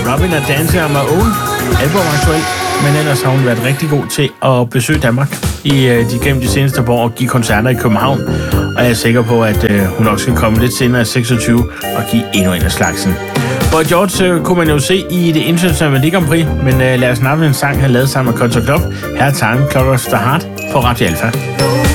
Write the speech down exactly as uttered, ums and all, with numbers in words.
Robin er Dancer on My Own, album aktuelt, men ellers har hun været rigtig god til at besøge Danmark i de gennem de seneste år og give koncerter i København. Og jeg er sikker på, at øh, hun også skal komme lidt senere i seksogtyve og give endnu en af slagsen. Boy George øh, kunne man jo se i det internationale Melodi Grand Prix, men øh, lad os nappe en sang, han lavede sammen med Culture Club. Her er Time Clockers The Heart på Radio Alpha.